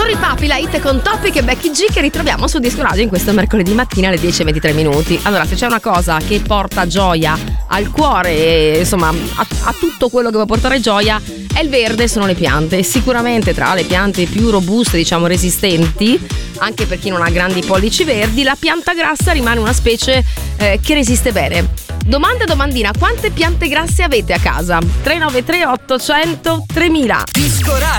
Sorry Papi, la hit con Topic e Becky G, che ritroviamo su Disco Radio in questo mercoledì mattina alle 10:23. Allora, se c'è una cosa che porta gioia al cuore e insomma a tutto quello che può portare gioia, è il verde, sono le piante. Sicuramente tra le piante più robuste, diciamo resistenti, anche per chi non ha grandi pollici verdi, la pianta grassa rimane una specie che resiste bene. Domandina, quante piante grasse avete a casa? 393 800 3000. Disco Radio.